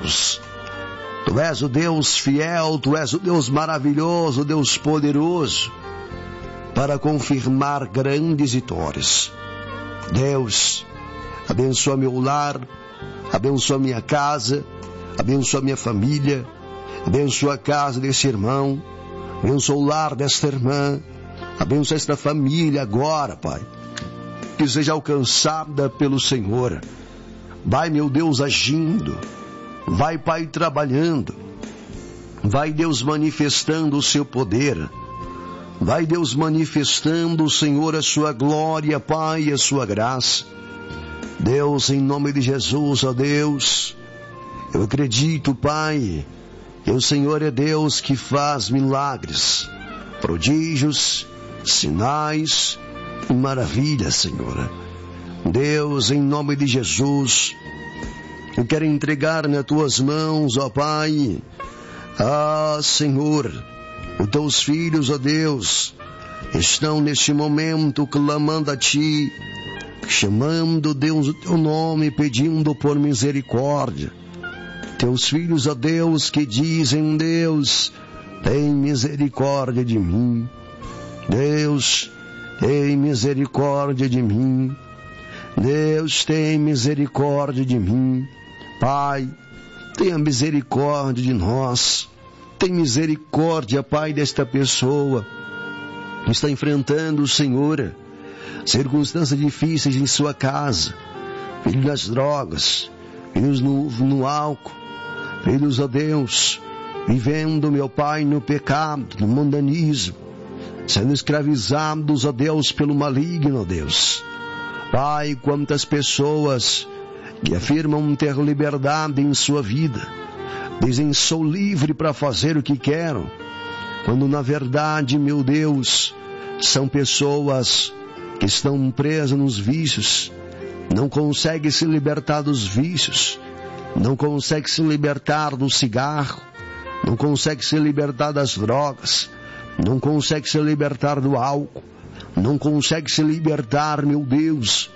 Deus. Tu és o Deus fiel, Tu és o Deus maravilhoso, o Deus poderoso, para confirmar grandes vitórias. Deus, abençoa meu lar, abençoa minha casa, abençoa minha família, abençoa a casa desse irmão, abençoa o lar desta irmã, abençoa esta família agora, Pai, que seja alcançada pelo Senhor. Vai, meu Deus, agindo, vai, Pai, trabalhando, vai, Deus, manifestando o seu poder, vai, Deus, manifestando, Senhor, a sua glória, Pai, a sua graça. Deus, em nome de Jesus, ó Deus, eu acredito, Pai, que o Senhor é Deus que faz milagres, prodígios, sinais e maravilhas, Senhor. Deus, em nome de Jesus, eu quero entregar nas Tuas mãos, ó Pai, Senhor, os Teus filhos, ó Deus, estão neste momento clamando a Ti, chamando, Deus, o Teu nome, pedindo por misericórdia. Teus filhos, ó Deus, que dizem, Deus, tem misericórdia de mim. Deus, tem misericórdia de mim. Deus, tem misericórdia de mim. Pai, tenha misericórdia de nós. Tem misericórdia, Pai, desta pessoa que está enfrentando, Senhor, circunstâncias difíceis em sua casa, filhos das drogas, filhos no álcool, filhos, ó Deus, vivendo, meu Pai, no pecado, no mundanismo, sendo escravizados, ó Deus, pelo maligno, ó Deus. Pai, quantas pessoas que afirmam ter liberdade em sua vida, dizem sou livre para fazer o que quero, quando na verdade, meu Deus, são pessoas que estão presas nos vícios, não conseguem se libertar dos vícios, não conseguem se libertar do cigarro, não conseguem se libertar das drogas, não conseguem se libertar do álcool, não conseguem se libertar, meu Deus,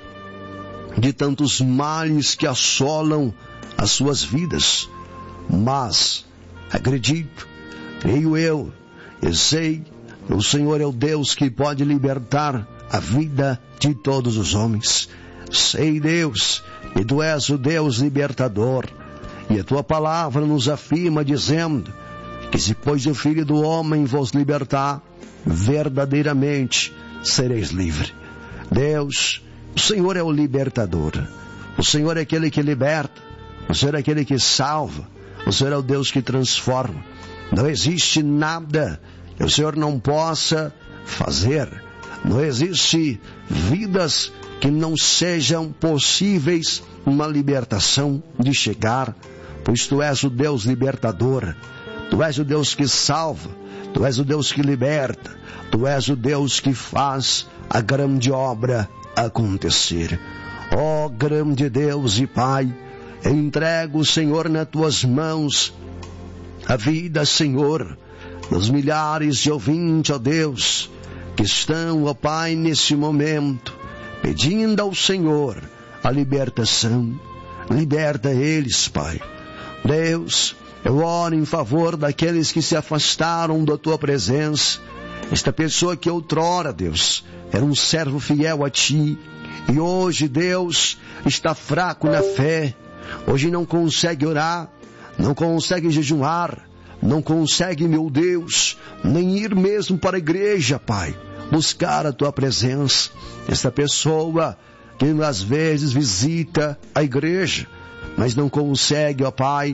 de tantos males que assolam as suas vidas. Mas, acredito, creio eu sei, o Senhor é o Deus que pode libertar a vida de todos os homens. Sei, Deus, que Tu és o Deus libertador, e a Tua palavra nos afirma dizendo que se pois o Filho do Homem vos libertar, verdadeiramente sereis livres. Deus, o Senhor é o libertador, o Senhor é aquele que liberta, o Senhor é aquele que salva, o Senhor é o Deus que transforma. Não existe nada que o Senhor não possa fazer, não existe vidas que não sejam possíveis uma libertação de chegar, pois Tu és o Deus libertador, Tu és o Deus que salva, Tu és o Deus que liberta, Tu és o Deus que faz a grande obra acontecer. Ó grande Deus e Pai, entrego, Senhor, nas Tuas mãos a vida, Senhor, dos milhares de ouvintes, ó Deus, que estão, ó Pai, nesse momento, pedindo ao Senhor a libertação. Liberta eles, Pai. Deus, eu oro em favor daqueles que se afastaram da Tua presença. Esta pessoa que outrora, Deus, era um servo fiel a Ti, e hoje, Deus, está fraco na fé, hoje não consegue orar, não consegue jejuar, não consegue, meu Deus, nem ir mesmo para a igreja, Pai, buscar a Tua presença. Esta pessoa que às vezes visita a igreja, mas não consegue, ó Pai,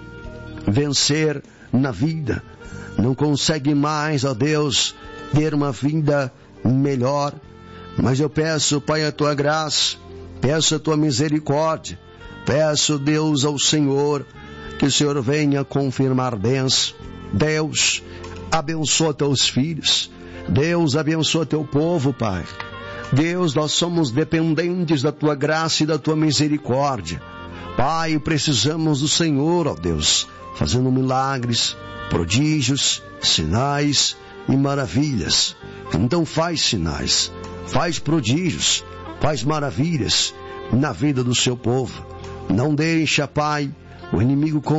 vencer na vida, não consegue mais, ó Deus, ter uma vida melhor. Mas eu peço, Pai, a Tua graça, peço a Tua misericórdia, peço, Deus, ao Senhor, que o Senhor venha confirmar bênção. Deus, abençoa Teus filhos. Deus, abençoa Teu povo, Pai. Deus, nós somos dependentes da Tua graça e da Tua misericórdia. Pai, precisamos do Senhor, ó Deus, fazendo milagres, prodígios, sinais e maravilhas. Então faz sinais, faz prodígios, faz maravilhas na vida do Seu povo. Não deixa, Pai, o inimigo